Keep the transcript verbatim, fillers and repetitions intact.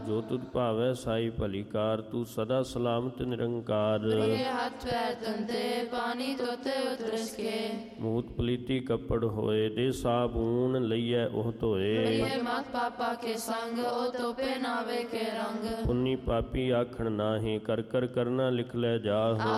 ਜੋ ਤੁਧ ਭਾਵੈ ਸਾਈ ਭਲੀ ਕਾਰ, ਤੂੰ ਸਦਾ ਸਲਾਮਤ ਨਿਰੰਕਾਰ। ਤੇਰੇ ਹੱਥ ਪੈਰ ਤੰਤੇ, ਪਾਣੀ ਧੋਤੇ ਉਤਰਸ ਕੇ। ਮੂਤ ਪਲੀਤੀ ਕੱਪੜ ਹੋਏ, ਦੇ ਸਾਬੂਨ ਲਈਐ ਉਹ ਧੋਏ। ਲਈਏ ਮਤ ਪਾਪਾ ਕੇ ਸੰਗ, ਉਹ ਧੋਪੇ ਨਾਵੇ ਕੇ ਰੰਗ। ਪੁੰਨੀ ਪਾਪੀ ਆਖਣ ਨਾਹੀਂ, ਕਰ ਕਰ ਕਰਨਾ ਲਿਖ ਲੈ ਜਾਹੋ।